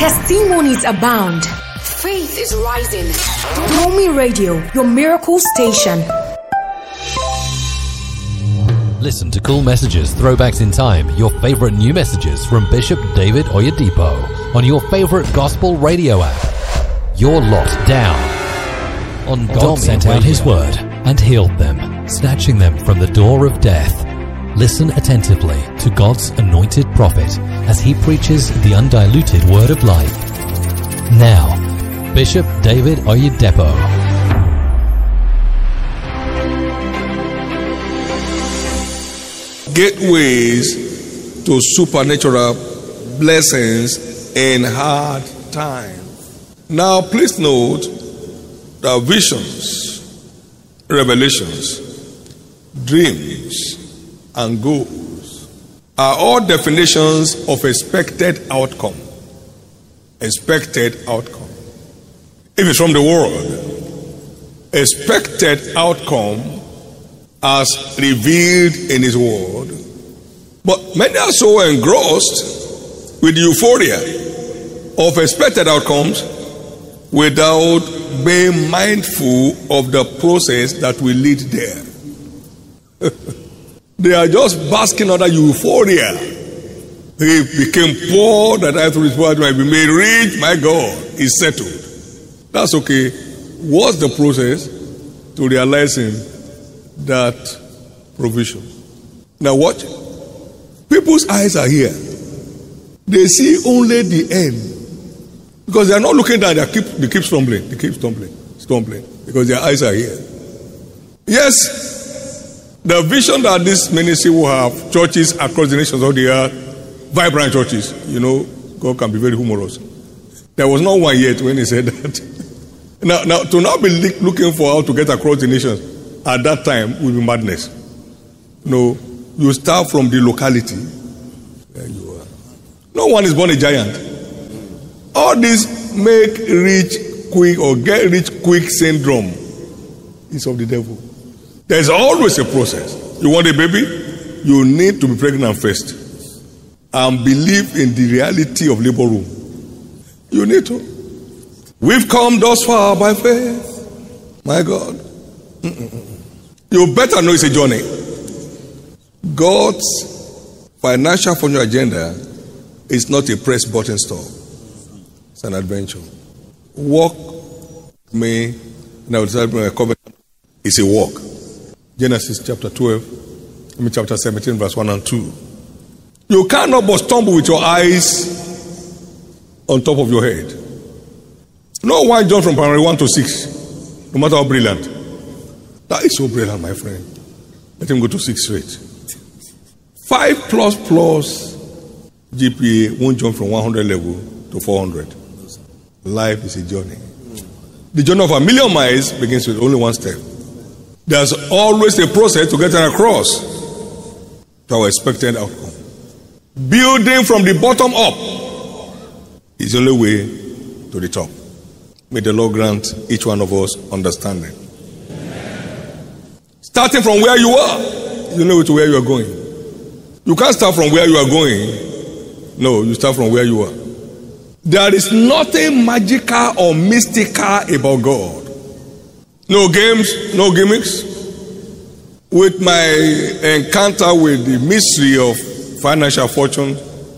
Testimonies abound. Faith is rising. Romy Radio, your miracle station. Listen to Cool Messages, Throwbacks in Time, your favorite new messages from Bishop David Oyedepo on your favorite gospel radio app. You're locked down. On God sent out His word and healed them, snatching them from the door of death. Listen attentively to God's anointed prophet as he preaches the undiluted word of life. Now, Bishop David Oyedepo. Gateways to supernatural blessings in hard times. Now, please note that visions, revelations, dreams, and goals are all definitions of expected outcome. Expected outcome. If it's from the world, expected outcome as revealed in His word. But many are so engrossed with the euphoria of expected outcomes without being mindful of the process that will lead there. They are just basking under euphoria. He became poor that I through his poverty might be made rich. My God, he's settled. That's okay. What's the process to realizing that provision? Now watch. People's eyes are here. They see only the end. Because they are not looking down. They keep stumbling. They keep stumbling. Because their eyes are here. Yes, the vision that this ministry will have, churches across the nations of the earth, vibrant churches, you know, God can be very humorous. There was not one yet when he said that. Now, to not be looking for how to get across the nations at that time will be madness. No, you start from the locality. There you are. No one is born a giant. All this make rich quick or get rich quick syndrome is of the devil. There's always a process. You want a baby? You need to be pregnant first and believe in the reality of labor room. You need to. We've come thus far by faith. My God. You better know it's a journey. God's financial for your agenda is not a press button store. It's an adventure. Walk me, and I will tell you, it's a walk. Genesis chapter 12, chapter 17, verse 1 and 2. You cannot but stumble with your eyes on top of your head. No one jump from primary 1 to 6, no matter how brilliant. That is so brilliant, my friend. Let him go to 6 straight. 5++ GPA won't jump from 100 level to 400. Life is a journey. The journey of 1,000,000 miles begins with only one step. There's always a process to get across to our expected outcome. Building from the bottom up is the only way to the top. May the Lord grant each one of us understanding. Starting from where you are, you know to where you are going. You can't start from where you are going. No, you start from where you are. There is nothing magical or mystical about God. No games, no gimmicks. With my encounter with the mystery of financial fortune,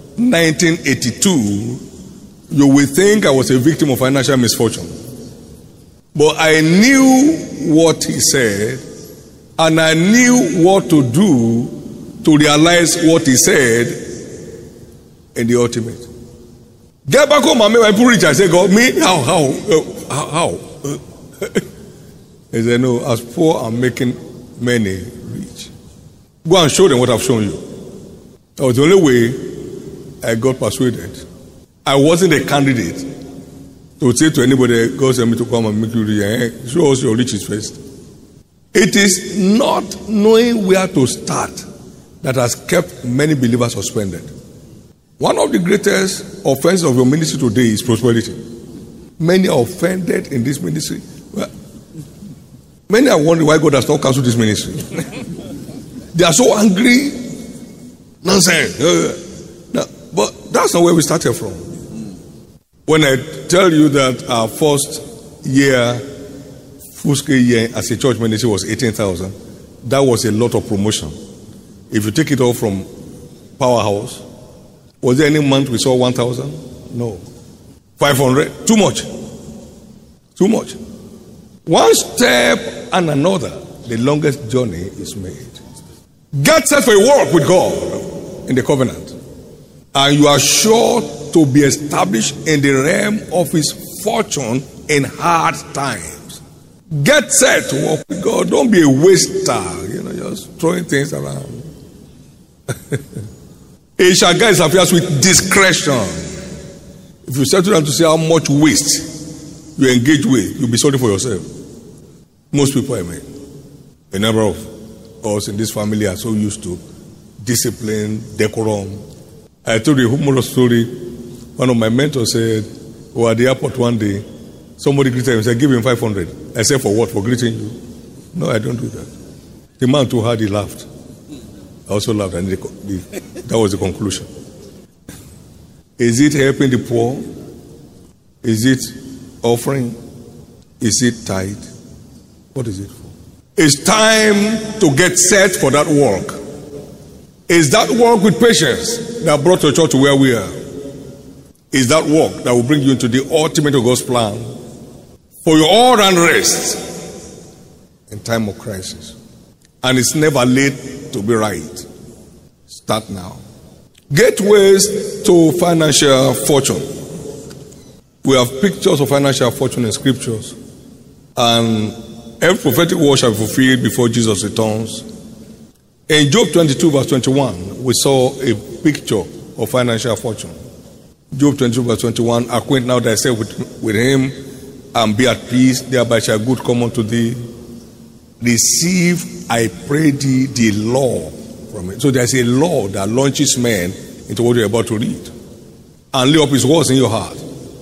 1982, you will think I was a victim of financial misfortune. But I knew what he said, and I knew what to do to realize what he said in the ultimate. Get back home and make my people rich. I say, God, me? How? He said, no, as poor I'm making many rich. Go and show them what I've shown you. That was the only way I got persuaded. I wasn't a candidate to say to anybody, God sent me to come and make you rich. Show us your riches first. It is not knowing where to start that has kept many believers suspended. One of the greatest offenses of your ministry today is prosperity. Many are offended in this ministry. Well, many are wondering why God has not cancelled this ministry. They are so angry. Nonsense. But that's not where we started from. When I tell you that our first year, full-scale year as a church ministry was 18,000, that was a lot of promotion. If you take it all from Powerhouse, was there any month we saw 1,000? No. 500? Too much. Too much. One step and another, the longest journey is made. Get set for a walk with God in the covenant, and you are sure to be established in the realm of His fortune in hard times. Get set to walk with God. Don't be a waster, just throwing things around. He shall guide His affairs with discretion. If you settle down to see how much waste you engage with, you'll be sorry for yourself. Most people, a number of us in this family are so used to discipline, decorum. I told you a humorous story. One of my mentors said, we were at the airport one day. Somebody greeted him and said, give him 500. I said, for what? For greeting you? No, I don't do that. The man too hard, he laughed. I also laughed, and that was the conclusion. Is it helping the poor? Is it offering? Is it tithe? What is it for? It's time to get set for that work. Is that work with patience that brought your church to where we are? Is that work that will bring you into the ultimate of God's plan for your all-round rest in time of crisis? And it's never late to be right. Start now. Gateways to financial fortune. We have pictures of financial fortune in scriptures, and every prophetic word shall be fulfilled before Jesus returns. In Job 22 verse 21, we saw a picture of financial fortune. Job 22 verse 21, acquaint now thyself with him, and be at peace, thereby shall good come unto thee. Receive, I pray thee, the law from it. So there's a law that launches men into what you're about to read. And lay up his words in your heart.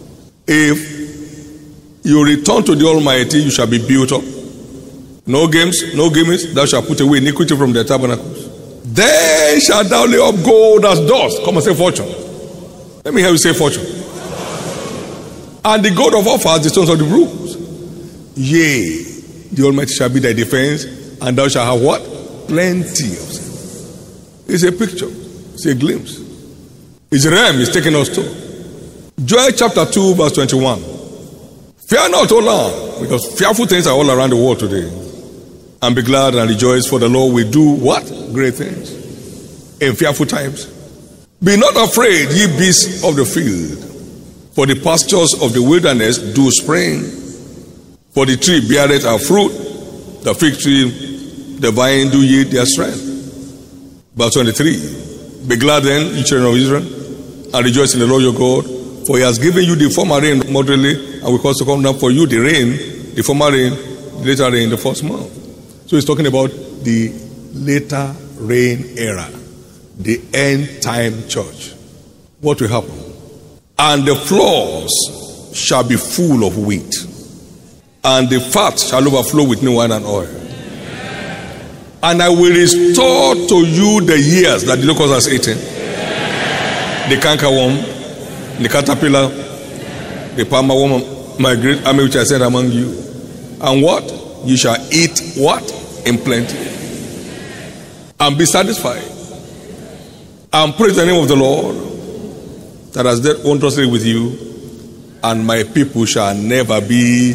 If you return to the Almighty, you shall be built up. No games, no gimmicks, thou shalt put away iniquity from their tabernacles. Then shalt thou lay up gold as dust. Come and say fortune. Let me hear you say fortune. And the gold of Ophir, the stones of the brooks. Yea, the Almighty shall be thy defense, and thou shalt have what? Plenty of sin. It's a picture. It's a glimpse. It's a realm He's taking us to. Joel chapter 2 verse 21. Fear not, O land, because fearful things are all around the world today. And be glad and rejoice, for the Lord will do what? Great things in fearful times. Be not afraid, ye beasts of the field, for the pastures of the wilderness do spring. For the tree beareth her fruit, the fig tree, the vine do yield their strength. Verse 23. Be glad then, ye children of Israel, and rejoice in the Lord your God, for He has given you the former rain moderately, and will cause to come down for you the rain, the former rain, the later rain, the first month. So He's talking about the later rain era, the end time church. What will happen? And the floors shall be full of wheat, and the fat shall overflow with new wine and oil. And I will restore to you the years that the locust has eaten, the cankerworm, the caterpillar, the palmer worm, my great army which I sent among you. And what? You shall eat what? In plenty. And be satisfied. And praise the name of the Lord that has dealt wondrously with you, and my people shall never be.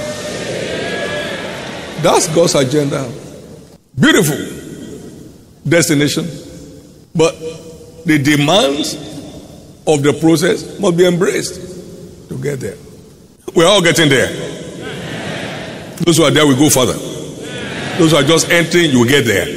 That's God's agenda. Beautiful destination. But the demands of the process must be embraced to get there. We're all getting there. Those who are there will go further. Those who are just entering, you will get there.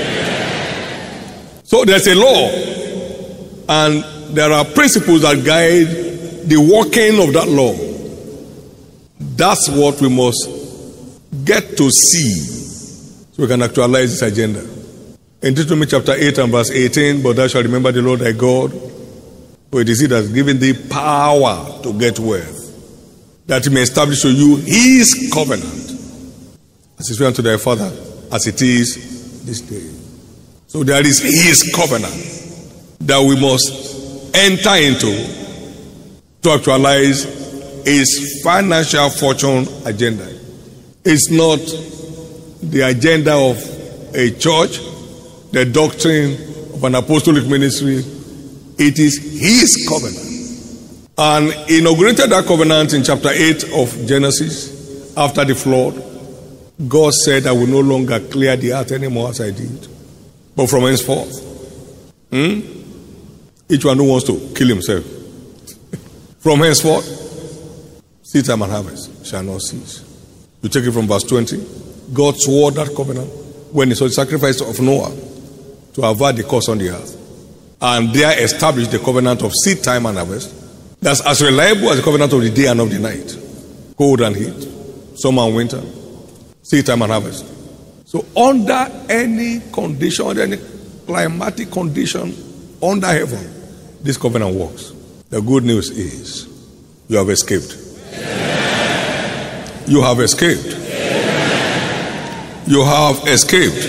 So there's a law, and there are principles that guide the working of that law. That's what we must get to see, so we can actualize this agenda. In Deuteronomy chapter 8 and verse 18, but thou shalt remember the Lord thy God, for it is He that has given thee power to get wealth, that He may establish to you His covenant, as He swore unto thy father, as it is this day. So there is His covenant that we must enter into to actualize his financial fortune agenda. It's not the agenda of a church, the doctrine of an apostolic ministry. It is his covenant. And he inaugurated that covenant in chapter 8 of Genesis after the flood. God said, I will no longer clear the earth anymore as I did, but from henceforth. Each one who wants to kill himself. From henceforth, seed time and harvest shall not cease. You take it from verse 20. God swore that covenant when he saw the sacrifice of Noah to avert the curse on the earth. And there established the covenant of seed time and harvest. That's as reliable as the covenant of the day and of the night. Cold and heat, summer and winter, seed time and harvest. So under any condition, under any climatic condition under heaven, this covenant works. The good news is you have escaped. You have escaped. You have escaped.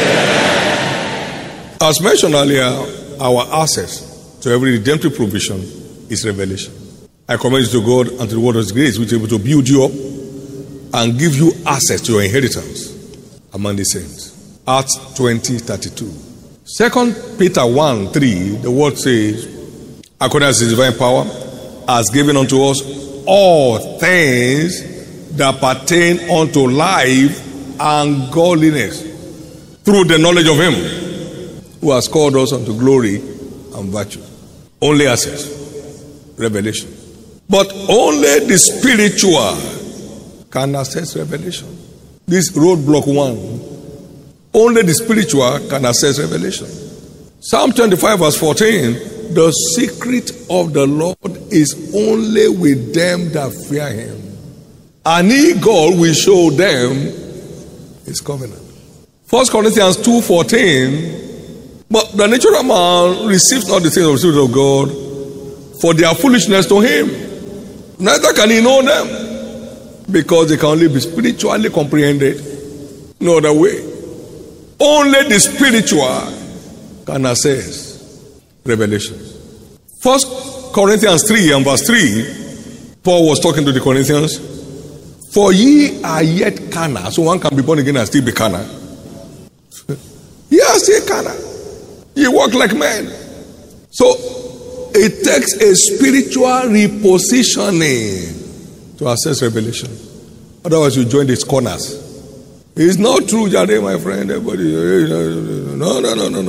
As mentioned earlier, our access to every redemptive provision is revelation. I commend you to God and to the word of his grace, which is able to build you up and give you access to your inheritance among the saints. Acts 20:32. 2 Peter 1:3, the word says, according as his divine power has given unto us all things that pertain unto life and godliness, through the knowledge of him who has called us unto glory and virtue. Only access, revelation. But only the spiritual can access revelation. This roadblock 1, only the spiritual can access revelation. Psalm 25 verse 14, the secret of the Lord is only with them that fear him, and he, God, will show them his covenant. 1 Corinthians 2:14, but the natural man receives not the things of the Spirit of God, for they are foolishness to him. Neither can he know them, because they can only be spiritually comprehended. No other way. Only the spiritual can access revelation. 1 Corinthians 3 and verse 3, Paul was talking to the Corinthians. For ye are yet carnal. So one can be born again and still be carnal. Ye are still carnal. Ye walk like men. So it takes a spiritual repositioning to access revelation. Otherwise you join these corners. It's not true, Jade, my friend. Everybody, no.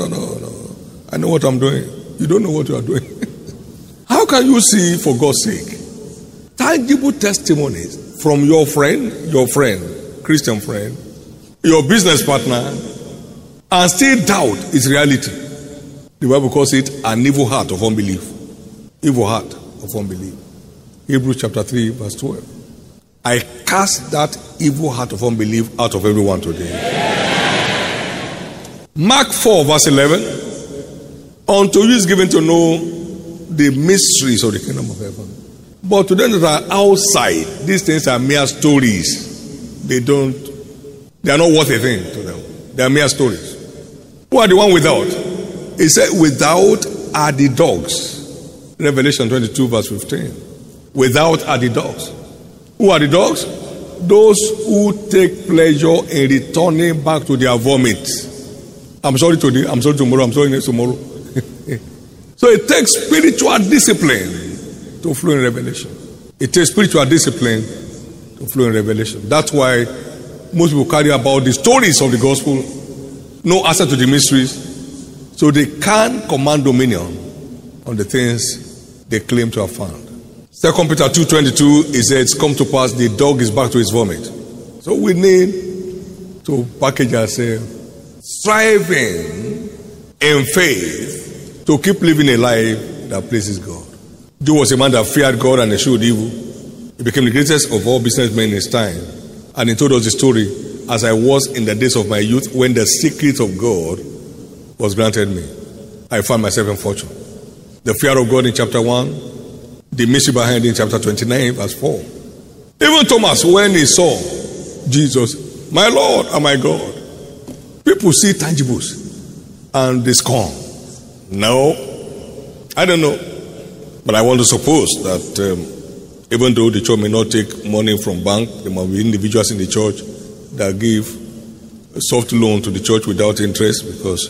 I know what I'm doing. You don't know what you are doing. How can you see, for God's sake, tangible testimonies from your friend, Christian friend, your business partner, and still doubt its reality? The Bible calls it an evil heart of unbelief. Evil heart of unbelief. Hebrews chapter 3 verse 12. I cast that evil heart of unbelief out of everyone today. Mark 4 verse 11. Unto you is given to know the mysteries of the kingdom of heaven. But to them that are outside, these things are mere stories. They are not worth a thing to them. They are mere stories. Who are the one without? He said, without are the dogs. Revelation 22 verse 15. Without are the dogs. Who are the dogs? Those who take pleasure in returning back to their vomit. I'm sorry today, I'm sorry tomorrow, I'm sorry next tomorrow. So it takes spiritual discipline to flow in revelation. It takes spiritual discipline to flow in revelation. That's why most people carry about the stories of the gospel, no access to the mysteries, so they can't command dominion on the things they claim to have found. 2 Peter 2:22, it says, come to pass, the dog is back to his vomit. So we need to package ourselves, striving in faith to keep living a life that pleases God. Job was a man that feared God and eschewed evil. He became the greatest of all businessmen in his time. And he told us the story, as I was in the days of my youth, when the secret of God was granted me, I found myself in fortune. The fear of God in chapter 1, the mystery behind it in chapter 29, verse 4. Even Thomas, when he saw Jesus, my Lord and my God, people see tangibles and they scorn. No, I don't know. But I want to suppose that even though the church may not take money from bank, there must be individuals in the church that give a soft loan to the church without interest because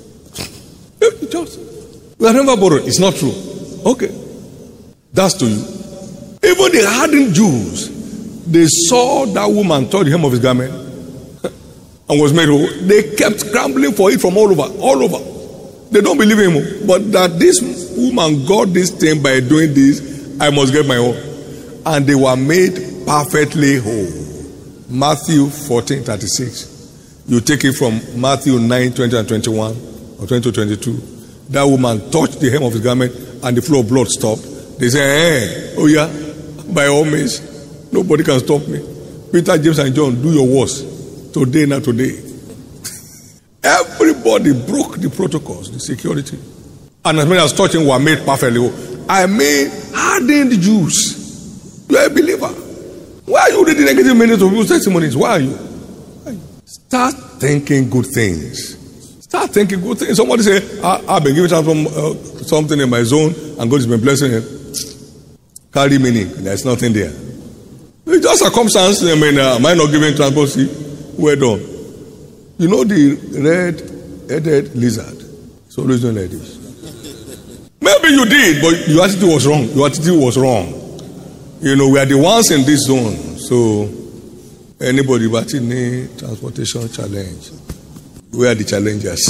we have never borrowed. It's not true. Okay. That's to you. Even the hardened Jews, they saw that woman touch the hem of his garment and was made whole. They kept scrambling for it from all over. They don't believe him. But that this woman got this thing by doing this, I must get my own. And they were made perfectly whole. Matthew 14:36. You take it from Matthew 9:20 and 21 or 20 to 22. That woman touched the hem of his garment and the flow of blood stopped. They say, oh yeah, by all means, nobody can stop me. Peter, James, and John, do your worst. Today, not today. Everybody broke the protocols, the security. And as many as touching were made perfectly whole. I mean, hardened Jews. You are a believer. Why are you reading negative minutes of people's testimonies? Why are you? Start thinking good things. Start thinking good things. Somebody say, I've been giving out something in my zone and God has been blessing him. Carry meaning. There's nothing there. It's just circumstance. I mean, am I not giving transport? See, well done. You know the red-headed lizard? It's always doing like this. Maybe you did, but your attitude was wrong. Your attitude was wrong. You know, we are the ones in this zone. So, anybody but in a transportation challenge, we are the challengers.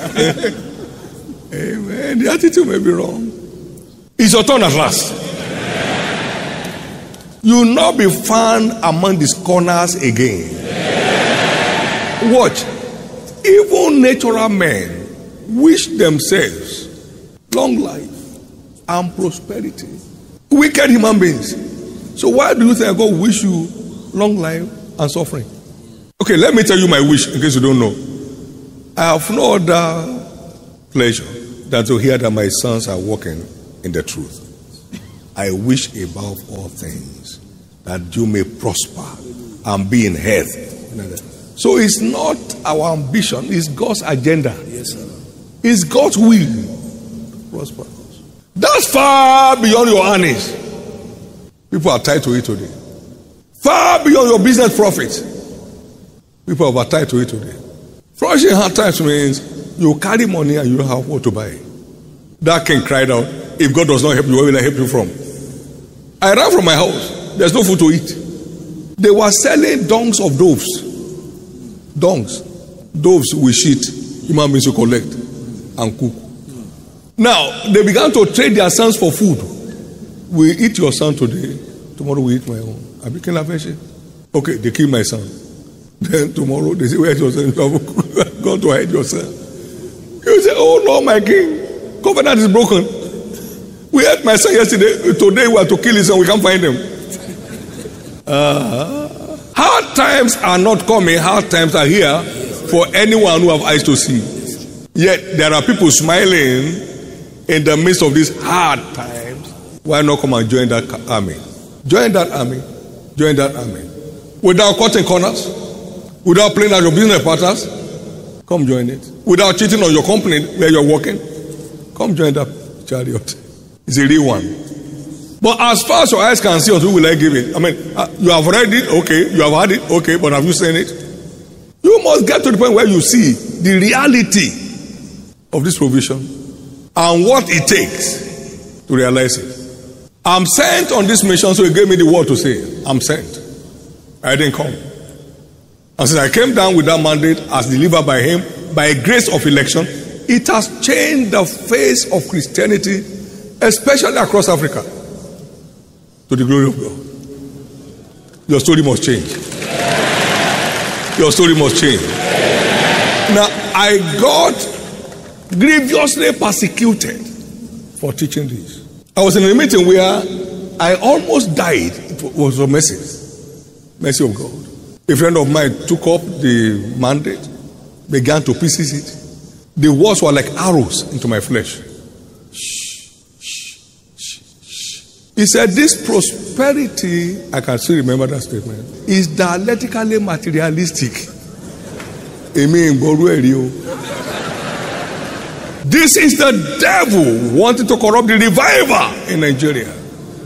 Amen. The attitude may be wrong. It's your turn at last. You will not be found among the scorners again. Watch. Even natural men wish themselves long life and prosperity. Wicked human beings. So why do you think God wish you long life and suffering? Okay, let me tell you my wish in case you don't know. I have no other pleasure than to hear that my sons are walking in the truth. I wish above all things that you may prosper and be in health. So it's not our ambition, it's God's agenda. Yes, sir. It's God's will to prosper us. That's far beyond your earnings. People are tied to it today. Far beyond your business profits. People are tied to it today. Flourishing hard times means you carry money and you don't have what to buy. That king cried out, if God does not help you, where will I help you from? I ran from my house. There's no food to eat. They were selling dungs of doves. Dungs. Doves we shit. Human beings to collect and cook. Now, they began to trade their sons for food. We eat your son today. Tomorrow we eat my own. I became a patient. Okay, they kill my son. Then tomorrow they say, where's your son? You have gone to hide your son. You say, oh no, my king. Covenant is broken. We had my son yesterday. Today we are to kill his son. We can't find him. Hard times are not coming. Hard times are here for anyone who have eyes to see. Yet there are people smiling in the midst of these hard times. Why not come and join that army? Join that army. Join that army. Without cutting corners. Without playing at your business partners. Come join it. Without cheating on your company where you're working. Come join that chariot. It's a real one. But as far as your eyes can see, who will I give it? I mean, you have read it, okay. You have had it, okay. But have you seen it? You must get to the point where you see the reality of this provision and what it takes to realize it. I'm sent on this mission, so he gave me the word to say. I'm sent. I didn't come. And since I came down with that mandate as delivered by him, by grace of election, it has changed the face of Christianity, especially across Africa, to the glory of God. Your story must change. Your story must change. Now, I got grievously persecuted for teaching this. I was in a meeting where I almost died. It was a mercy of God. A friend of mine took up the mandate, began to pieces it. The words were like arrows into my flesh. He said, this prosperity, I can still remember that statement, is dialectically This is the devil wanting to corrupt the revival in Nigeria.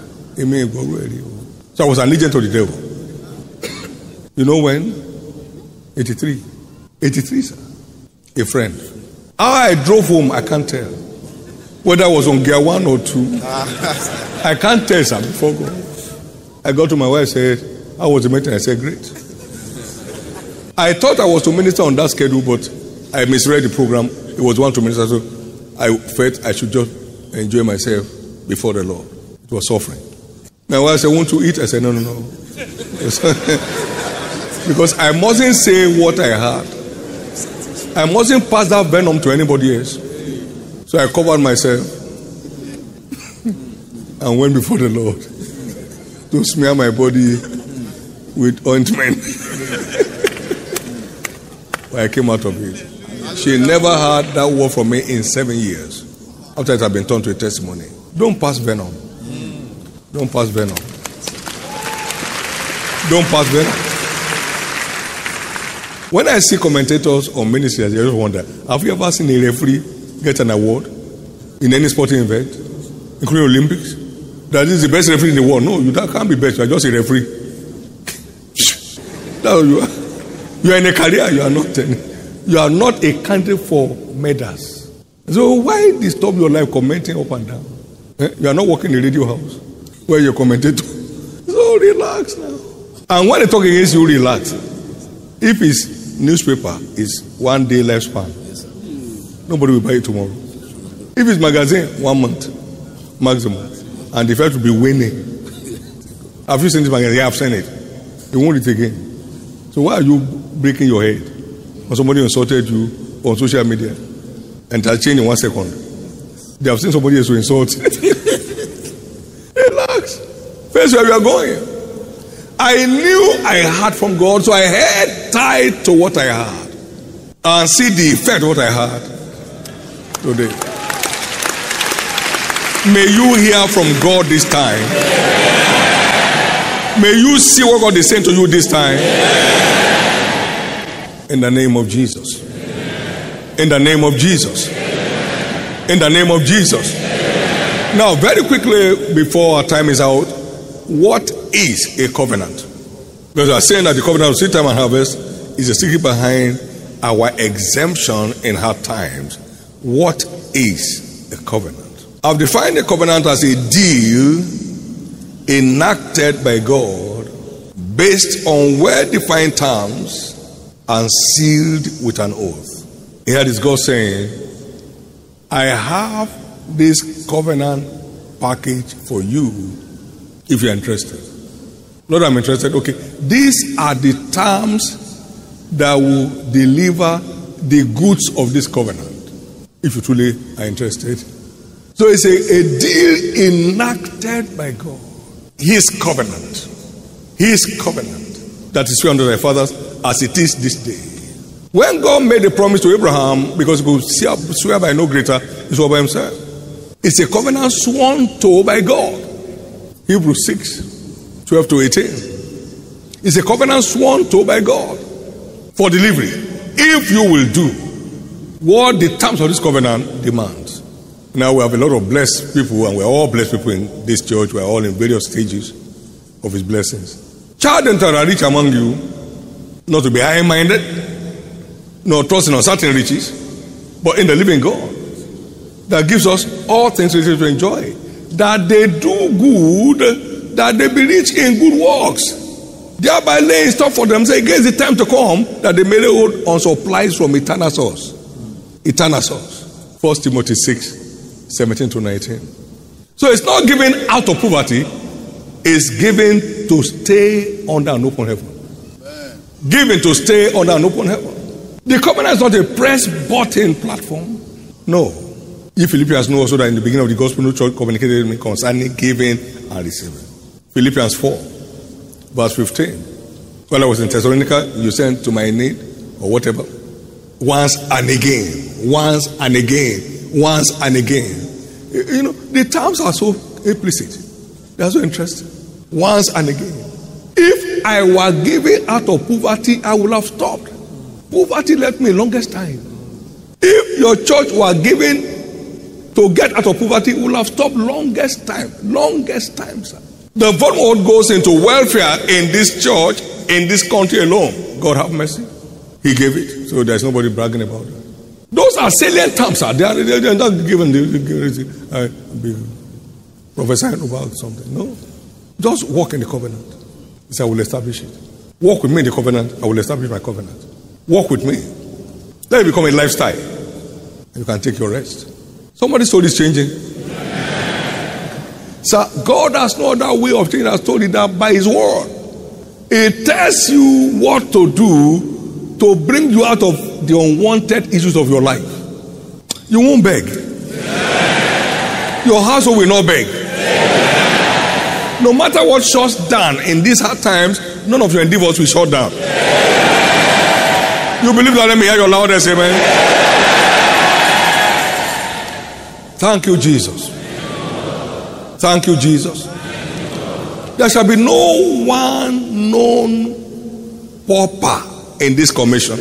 So I was an agent of the devil. You know when? 83. 83, sir. A friend. How I drove home, I can't tell. Whether I was on gear 1 or 2. I can't tell, sir, before going. I got to my wife and said, how was the meeting? I said, great. I thought I was to minister on that schedule, but I misread the program. It was one to minister, so I felt I should just enjoy myself before the Lord. It was suffering. My wife said, won't you eat? I said, no. Because I mustn't say what I had. I mustn't pass that venom to anybody else. So I covered myself and went before the Lord to smear my body with ointment. But I came out of it. She never heard that word from me in 7 years. After it had been turned to a testimony. Don't pass venom. Don't pass venom. Don't pass venom. When I see commentators on ministry, I just wonder, have you ever seen a referee get an award in any sporting event, including Olympics? That is the best referee in the world. No, that can't be best. You are just a referee. That's what you are. You are in a career. You are not a candidate for medals. So why disturb your life commenting up and down? You are not working in a radio house where you're commentator. So relax now. And when they talk against you, relax. If his newspaper is 1 day lifespan, nobody will buy it tomorrow. If it's magazine, 1 month maximum, and if you have to be winning, have you seen this magazine? Yeah, I've seen it. You won't read it again. So why are you breaking your head when somebody insulted you on social media and has changed in 1 second? They have seen somebody else to insult. Relax. Face where you are going. I knew I had from God, so I held tight to what I had and see the effect of what I had today. May you hear from God this time. May you see what God is saying to you this time. In the name of Jesus. In the name of Jesus. In the name of Jesus. Now, very quickly before our time is out, what is a covenant? Because we are saying that the covenant of seed time and harvest is the secret behind our exemption in hard times. What is a covenant? I've defined a covenant as a deal enacted by God based on well-defined terms and sealed with an oath. Here is God saying, I have this covenant package for you if you're interested. Not I'm interested. Okay. These are the terms that will deliver the goods of this covenant. If you truly are interested. So it's a deal enacted by God. His covenant. His covenant. That is under thy fathers as it is this day. When God made a promise to Abraham, because he could swear by no greater, he swore by himself. It's a covenant sworn to by God. Hebrews 6, 12 to 18. It's a covenant sworn to by God for delivery. If you will do what the terms of this covenant demands. Now we have a lot of blessed people, and we're all blessed people in this church. We're all in various stages of his blessings. Children that are rich among you, not to be high-minded, nor trusting on certain riches, but in the living God that gives us all things to enjoy. That they do good, that they be rich in good works, thereby laying stuff for themselves against the time to come, that they may lay hold on supplies from eternal source. Eternal source. 1 Timothy 6, 17 to 19. So it's not given out of poverty, it's given to stay under an open heaven. Given to stay under an open heaven. The covenant is not a press button platform. No. If Philippians know also that in the beginning of the gospel, no church communicated with me concerning giving and receiving. Philippians 4, verse 15. When I was in Thessalonica, you sent to my need or whatever. Once and again. Once and again. Once and again. You know, the terms are so implicit. They are so interesting. Once and again. If I were giving out of poverty, I would have stopped. Poverty left me longest time. If your church were giving to get out of poverty will have stopped longest time, sir. The volume goes into welfare in this church, in this country alone. God have mercy. He gave it, so there's nobody bragging about it. Those are salient terms, sir. They're not given prophesying about something. No. Just walk in the covenant. He said, I will establish it. Walk with me in the covenant, I will establish my covenant. Walk with me. Let it become a lifestyle. And you can take your rest. Somebody's soul is changing. Sir, God has no other way of changing. He has told you that by His word. It tells you what to do to bring you out of the unwanted issues of your life. You won't beg. Your household will not beg. No matter what shuts down in these hard times, none of your endeavors will shut down. You believe that? Let me hear your loudest amen. Thank you, Jesus. Thank you, Jesus. There shall be no one known pauper in this commission.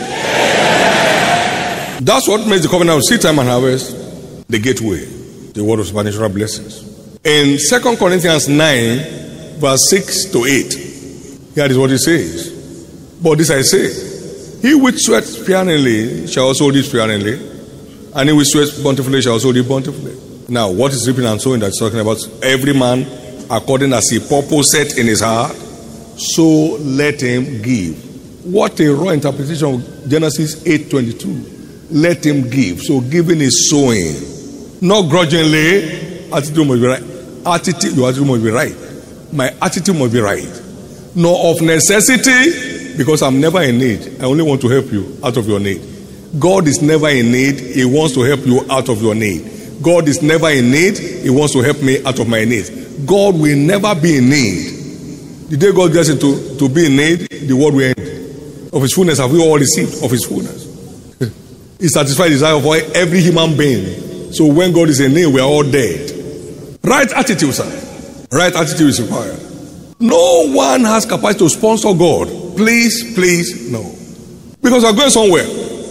That's what makes the covenant of seed time and harvest the gateway, the word of supernatural blessings. In 2 Corinthians 9, verse 6 to 8, here is what it says. But this I say, he which sweats sparingly shall also reap sparingly, and he which sweats bountifully shall also reap bountifully. Now, what is reaping and sowing that's talking about? Every man according as he purposeth in his heart, so let him give. What a raw interpretation of Genesis 8:22. Let him give. So giving is sowing. Not grudgingly. Attitude must be right. Your attitude must be right. My attitude must be right. Nor of necessity, because I'm never in need. I only want to help you out of your need. God is never in need. He wants to help you out of your need. God is never in need. He wants to help me out of my needs. God will never be in need. The day God gets into to be in need, the world will end. Of His fullness have we all received of His fullness. He satisfies the desire of every human being. So when God is in need, we are all dead. Right attitude, sir. Right attitude is required. No one has capacity to sponsor God. Please, no. Because we're going somewhere.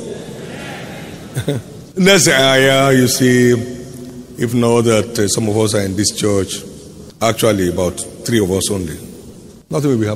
Let's say, you see, if not that some of us are in this church, actually about 3 of us only. Nothing will be happening.